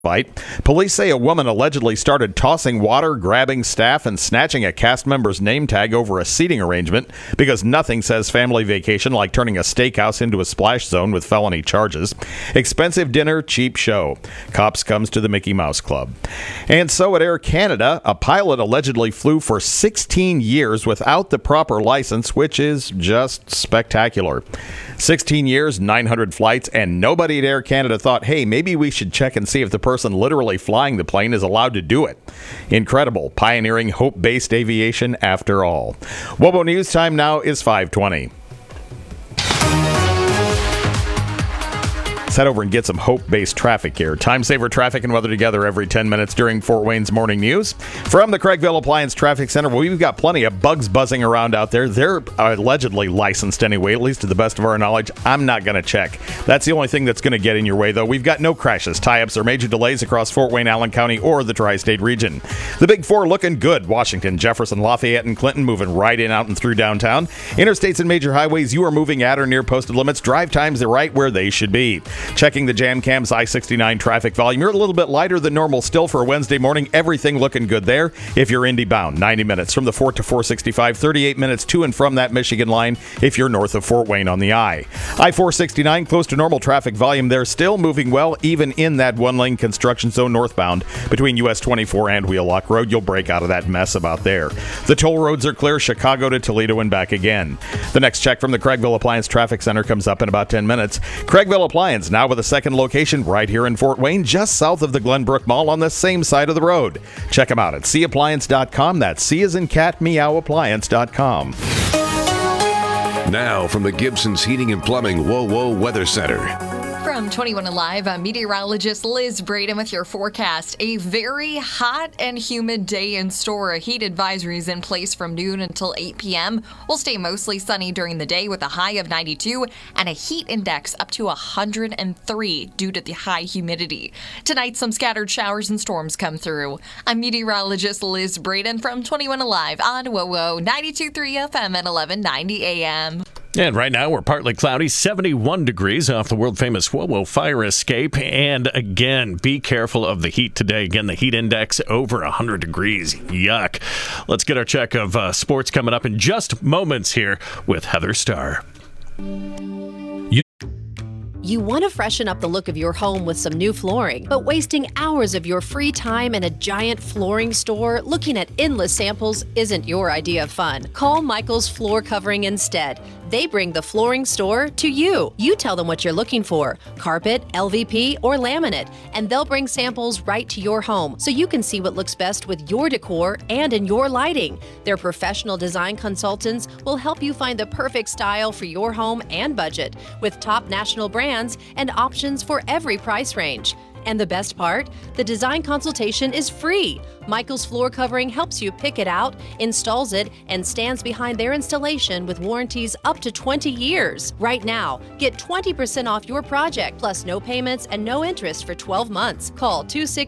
fight. Police say a woman allegedly started tossing water, grabbing staff, and snatching a cast member's name tag over a seating arrangement because nothing says family vacation like turning a steakhouse into a splash zone with felony charges. Expensive dinner, cheap show. Cops comes to the Mickey Mouse Club. And so at Air Canada, a pilot allegedly flew for 16 years without the proper license, which is just spectacular. 16 years, 900 flights, and nobody at Air Canada thought, hey, maybe we should check and see if the person literally flying the plane is allowed to do it. Incredible. Pioneering hope-based aviation after all. WOBO News time now is 5:20. Let's head over and get some hope-based traffic here. Time saver traffic and weather together every 10 minutes during Fort Wayne's morning news. From the Craigville Appliance Traffic Center, we've got plenty of bugs buzzing around out there. They're allegedly licensed anyway, at least to the best of our knowledge. I'm not going to check. That's the only thing that's going to get in your way, though. We've got no crashes, tie-ups, or major delays across Fort Wayne, Allen County, or the Tri-State region. The Big Four looking good. Washington, Jefferson, Lafayette, and Clinton moving right in, out, and through downtown. Interstates and major highways, you are moving at or near posted limits. Drive times are right where they should be. Checking the Jam Cams I-69 traffic volume. You're a little bit lighter than normal still for a Wednesday morning. Everything looking good there. If you're Indy bound, 90 minutes from the Fort to 465, 38 minutes to and from that Michigan line if you're north of Fort Wayne on the I. I-469, close to normal traffic volume there, still moving well, even in that one-lane construction zone northbound between US 24 and Wheelock Road. You'll break out of that mess about there. The toll roads are clear, Chicago to Toledo and back again. The next check from the Craigville Appliance Traffic Center comes up in about 10 minutes. Craigville Appliance, now with a second location right here in Fort Wayne, just south of the Glenbrook Mall on the same side of the road. Check them out at cappliance.com. That's C as in cat, meow, appliance.com. Now from the Gibson's Heating and Plumbing WOWO Weather Center. From 21 Alive, I'm meteorologist Liz Braden with your forecast. A very hot and humid day in store. A heat advisory is in place from noon until 8 p.m. We'll stay mostly sunny during the day with a high of 92 and a heat index up to 103 due to the high humidity. Tonight, some scattered showers and storms come through. I'm meteorologist Liz Braden from 21 Alive on WOWO 92.3 FM at 1190 a.m. And right now, we're partly cloudy, 71 degrees off the world-famous WOWO fire escape. And again, be careful of the heat today. Again, the heat index over 100 degrees. Yuck. Let's get our check of sports coming up in just moments here with Heather Starr. You want to freshen up the look of your home with some new flooring, but wasting hours of your free time in a giant flooring store looking at endless samples isn't your idea of fun. Call Michael's Floor Covering instead. They bring the flooring store to you. You tell them what you're looking for, carpet, LVP, or laminate, and they'll bring samples right to your home so you can see what looks best with your decor and in your lighting. Their professional design consultants will help you find the perfect style for your home and budget with top national brands and options for every price range. And the best part? The design consultation is free. Michael's Floor Covering helps you pick it out, installs it, and stands behind their installation with warranties up to 20 years. Right now, get 20% off your project, plus no payments and no interest for 12 months. Call 260